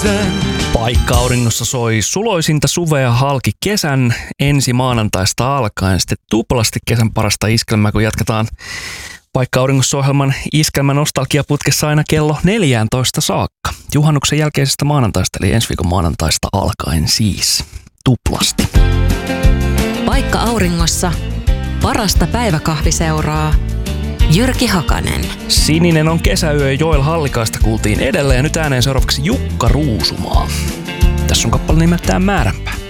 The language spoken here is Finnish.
kesän. Paikka auringossa soi suloisinta suvea halki kesän ensi maanantaista alkaen. Sitten tuplasti kesän parasta iskelmää, kun jatketaan Paikka auringossa -ohjelman iskelmän nostalgiaputkessa aina kello 14 saakka. Juhannuksen jälkeisestä maanantaista, eli ensi viikon maanantaista alkaen siis tuplasti. Paikka auringossa. Parasta päiväkahviseuraa. Jyrki Hakanen. Sininen on kesäyö, Joel Hallikaista kuultiin edellä ja nyt ääneen seuraavaksi Jukka Ruusumaa. Tässä on kappale nimeltään Määränpää.